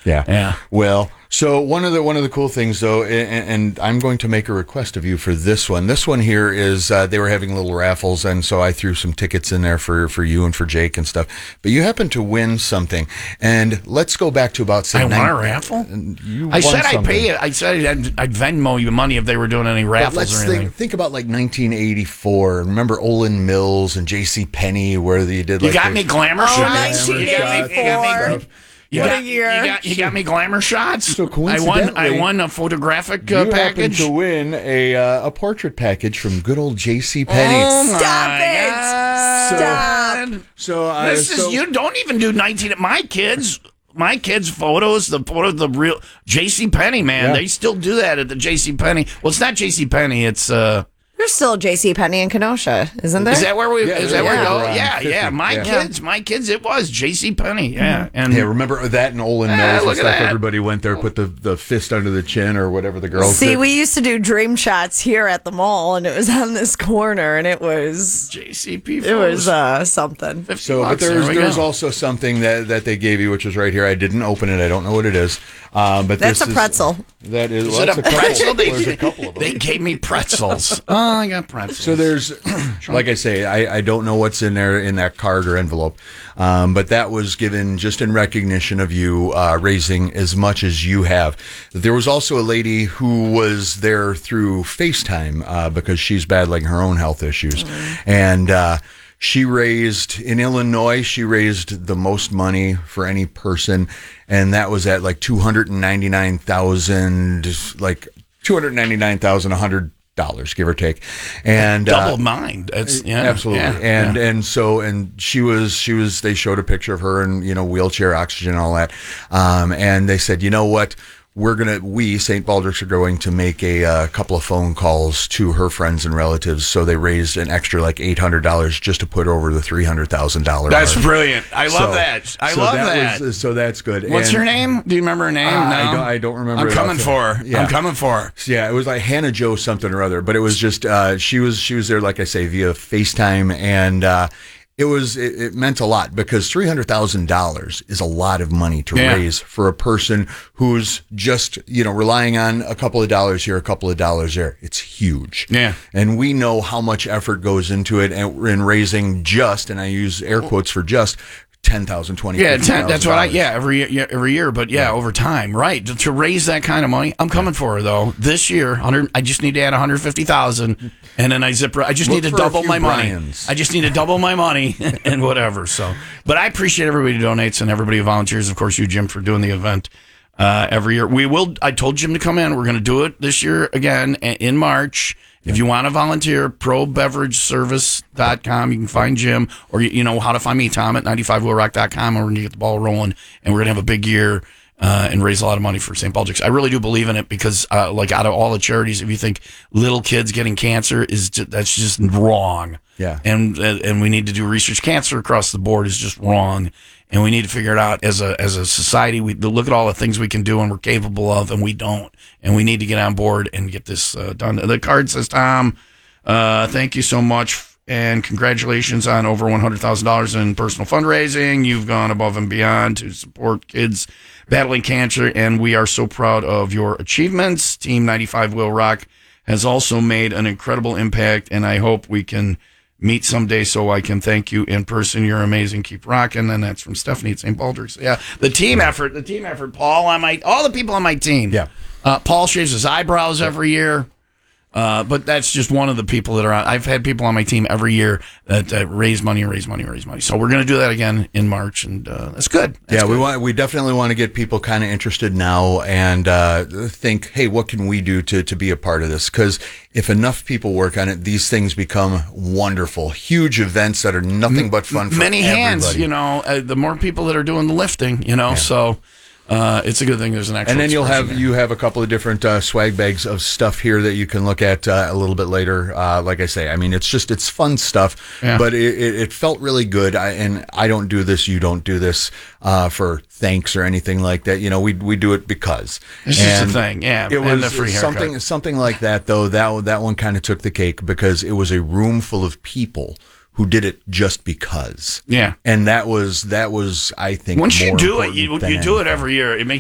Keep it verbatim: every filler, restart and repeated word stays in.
Yeah. Yeah. Well, so one of the one of the cool things, though, and, and I'm going to make a request of you for this one. This one here is uh, they were having little raffles, and so I threw some tickets in there for, for you and for Jake and stuff. But you happen to win something, and let's go back to about. Say, I nine, won a raffle. You I won said something. I'd pay it. I said I'd, I'd Venmo you money if they were doing any But raffles let's or anything. think, think about like nineteen eighty-four. Remember Olin Mills and J C Penney, where they did. You like got those- me glamour Oh, shots. nineteen You got me- you got me- eighty-four. You What got, a year. You got, you got me glamour shots. So I won. I coincidentally, won a photographic uh, You happen package. to win a uh, a portrait package from good old J C Penney. Oh my Stop it. God. Stop. So uh, This so, is you don't even do nineteen. My kids, my kids' photos, the photo, the real J C Penney man. Yeah. They still do that at the J C Penney. Well, it's not J C Penney. It's uh. There's still J C Penney in Kenosha, isn't there? Is that where we? Yeah, is that where we yeah. go? Around Yeah, fifty, yeah. My yeah. kids, my kids. It was J C Penney. Yeah, and Yeah, remember that in Olin Ah, Mills and look at stuff? that. Everybody went there, put the, the fist under the chin or whatever the girls See, did. we used to do dream shots here at the mall, and it was on this corner, and it was J C P. it was uh, something. So, but there's there's also something that, that they gave you, which is right here. I didn't open it. I don't know what it is. Um, but That's this a is- pretzel. that is, Is well, it that's a couple- pretzel? They, There's a couple of them. they gave me pretzels. Oh, I got pretzels. So there's, like I say, I, I don't know what's in there in that card or envelope, um, but that was given just in recognition of you uh, raising as much as you have. There was also a lady who was there through FaceTime uh, because she's battling her own health issues, and uh, she raised in Illinois. She raised the most money for any person, and that was at like two hundred ninety nine thousand, like two hundred ninety nine thousand one hundred dollars, give or take, and double uh, mine. That's yeah, absolutely. yeah, and yeah. and so and she was she was they showed a picture of her and you know wheelchair, oxygen, all that, um, and they said, you know what. We're gonna, we Saint Baldrick's are going to make a uh, couple of phone calls to her friends and relatives, so they raised an extra like eight hundred dollars just to put over the three hundred thousand dollars. That's brilliant. I love So- that. I so love that. Was, so that's good. What's And, her name? Do you remember her name? Uh, no, I don't. I don't remember. I'm it coming offhand. for her. Yeah. I'm coming for her. Yeah, it was like Hannah Jo something or other, but it was just uh, she was she was there, like I say, via FaceTime, and uh, it was it, it meant a lot because three hundred thousand dollars is a lot of money to Yeah. raise for a person who's just you know relying on a couple of dollars here, a couple of dollars there. It's huge. Yeah. And we know how much effort goes into it, and in raising just, and I use air quotes for just. Ten thousand, twenty. Yeah, ten, that's what I. Yeah, every yeah, every year, but yeah, over time, right? To, to raise that kind of money, I'm coming for her though. This year, hundred. I just need to add one hundred fifty thousand, and then I zip. I just Look need to for a double few my Bryans. money. I just need to double my money and whatever. So, but I appreciate everybody who donates and everybody who volunteers. Of course, you, Jim, for doing the event uh, every year. We will. I told Jim to come in. We're going to do it this year again a- in March. If you want to volunteer, pro beverage service dot com. You can find Jim, or you, you know how to find me, Tom, at ninety-five wheel rock dot com, and we're going to get the ball rolling, and we're going to have a big year uh, and raise a lot of money for Saint Baldrick's. I really do believe in it because, uh, like, out of all the charities, if you think little kids getting cancer is just, that's just wrong. Yeah. And and we need to do research. Cancer across the board is just wrong. And we need to figure it out as a as a society. We look at all the things we can do and we're capable of, and we don't. And we need to get on board and get this uh, done. The card says, Tom, uh, thank you so much, and congratulations on over one hundred thousand dollars in personal fundraising. You've gone above and beyond to support kids battling cancer, and we are so proud of your achievements. Team ninety-five Will Rock has also made an incredible impact, and I hope we can meet someday so I can thank you in person. You're amazing. Keep rocking. And that's from Stephanie at Saint Baldrick's. Yeah, the team effort, the team effort. Paul on my, all the people on my team. Yeah. Uh, Paul shaves his eyebrows every year. Uh, but that's just one of the people that are on. I've had people on my team every year that uh, raise money, raise money, raise money. So we're going to do that again in March, and uh, that's good. That's yeah, we good. want we definitely want to get people kind of interested now and uh, think, hey, what can we do to to be a part of this? Because if enough people work on it, these things become wonderful, huge events that are nothing but fun for Many hands, everybody. you know. Uh, the more people that are doing the lifting, you know. Yeah. So. Uh, it's a good thing there's an actual And then you'll have expression you have a couple of different uh, swag bags of stuff here that you can look at uh, a little bit later. Uh, like I say, I mean, it's just it's fun stuff, Yeah. but it, it, it felt really good. I, and I don't do this, you don't do this uh, for thanks or anything like that. You know, we we do it because It's just a And thing, yeah, It and was the free haircut. something something like that though. That that one kind of took the cake because it was a room full of people who did it just because. Yeah. And that was that was I think Once you more do it, important you than you do it anything. every year. It makes